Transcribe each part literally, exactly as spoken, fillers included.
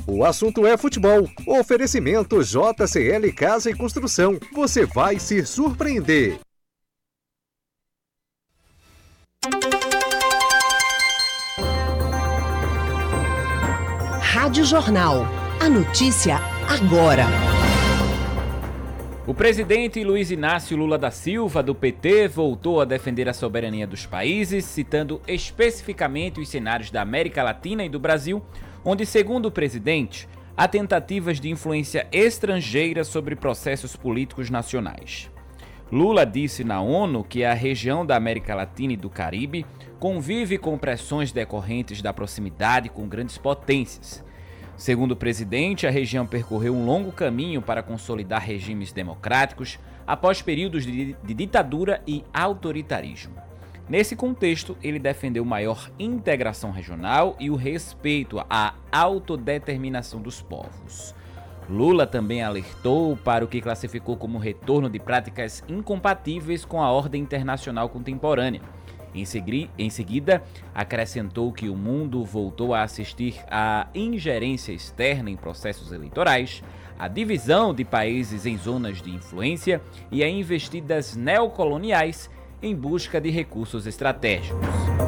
O assunto é futebol. Oferecimento J C L Casa e Construção. Você vai se surpreender. Rádio Jornal. A notícia agora. O presidente Luiz Inácio Lula da Silva, do P T, voltou a defender a soberania dos países, citando especificamente os cenários da América Latina e do Brasil, onde, segundo o presidente, há tentativas de influência estrangeira sobre processos políticos nacionais. Lula disse na ONU que a região da América Latina e do Caribe convive com pressões decorrentes da proximidade com grandes potências. Segundo o presidente, a região percorreu um longo caminho para consolidar regimes democráticos após períodos de, de ditadura e autoritarismo. Nesse contexto, ele defendeu maior integração regional e o respeito à autodeterminação dos povos. Lula também alertou para o que classificou como retorno de práticas incompatíveis com a ordem internacional contemporânea. Em, segui- em seguida, acrescentou que o mundo voltou a assistir à ingerência externa em processos eleitorais, à divisão de países em zonas de influência e a investidas neocoloniais em busca de recursos estratégicos.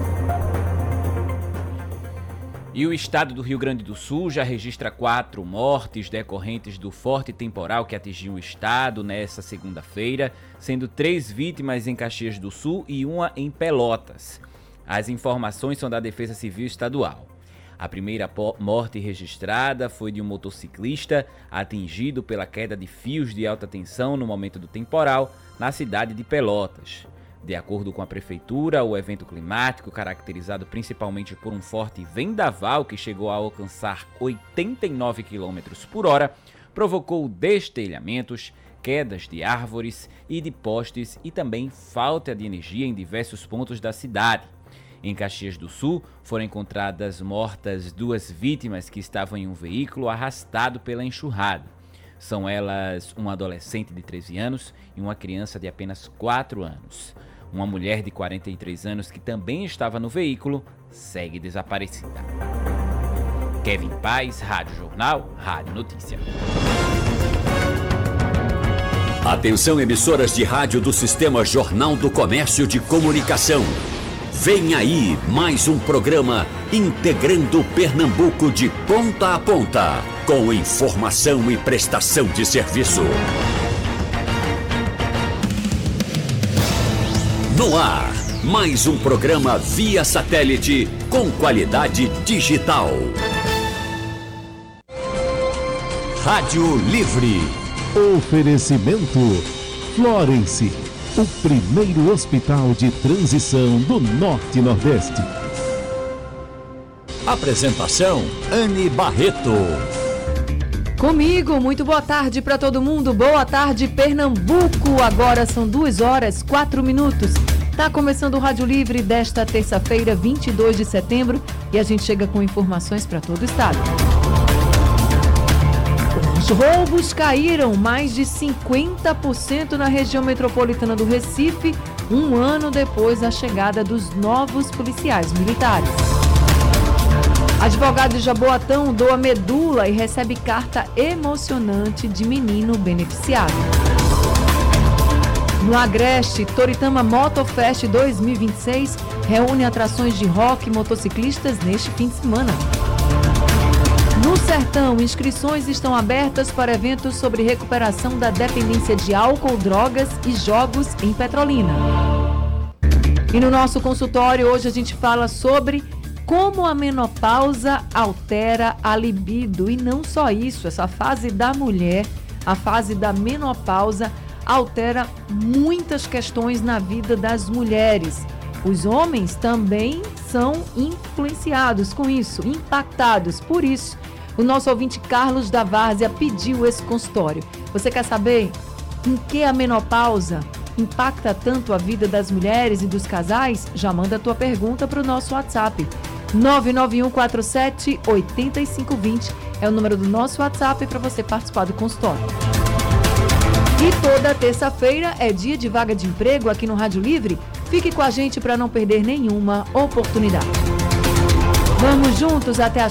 E o estado do Rio Grande do Sul já registra quatro mortes decorrentes do forte temporal que atingiu o estado nesta segunda-feira, sendo três vítimas em Caxias do Sul e uma em Pelotas. As informações são da Defesa Civil Estadual. A primeira morte registrada foi de um motociclista atingido pela queda de fios de alta tensão no momento do temporal na cidade de Pelotas. De acordo com a prefeitura, o evento climático, caracterizado principalmente por um forte vendaval que chegou a alcançar oitenta e nove quilômetros por hora, provocou destelhamentos, quedas de árvores e de postes e também falta de energia em diversos pontos da cidade. Em Caxias do Sul, foram encontradas mortas duas vítimas que estavam em um veículo arrastado pela enxurrada. São elas um adolescente de treze anos e uma criança de apenas quatro anos. Uma mulher de quarenta e três anos que também estava no veículo segue desaparecida. Kevin Paz, Rádio Jornal, Rádio Notícia. Atenção, emissoras de rádio do Sistema Jornal do Comércio de Comunicação. Vem aí mais um programa integrando Pernambuco de ponta a ponta, com informação e prestação de serviço. No ar, mais um programa via satélite com qualidade digital. Rádio Livre. Oferecimento Florence, o primeiro hospital de transição do Norte e Nordeste. Apresentação Anne Barreto. Comigo, muito boa tarde para todo mundo. Boa tarde, Pernambuco. Agora são duas horas, quatro minutos. Tá começando o Rádio Livre desta terça-feira, vinte e dois de setembro, e a gente chega com informações para todo o estado. Os roubos caíram mais de cinquenta por cento na região metropolitana do Recife, um ano depois da chegada dos novos policiais militares. Advogado de Jaboatão doa medula e recebe carta emocionante de menino beneficiado. No Agreste, Toritama Motofest dois mil e vinte e seis reúne atrações de rock e motociclistas neste fim de semana. No Sertão, inscrições estão abertas para eventos sobre recuperação da dependência de álcool, drogas e jogos em Petrolina. E no nosso consultório, hoje a gente fala sobre como a menopausa altera a libido. E não só isso, essa fase da mulher, a fase da menopausa, altera muitas questões na vida das mulheres. Os homens também são influenciados com isso, impactados. Por isso, o nosso ouvinte Carlos da Várzea pediu esse consultório. Você quer saber em que a menopausa impacta tanto a vida das mulheres e dos casais? Já manda a tua pergunta para o nosso WhatsApp. nove nove um quatro sete oito cinco dois zero é o número do nosso WhatsApp para você participar do consultório. E toda terça-feira é dia de vaga de emprego aqui no Rádio Livre. Fique com a gente para não perder nenhuma oportunidade. Vamos juntos até as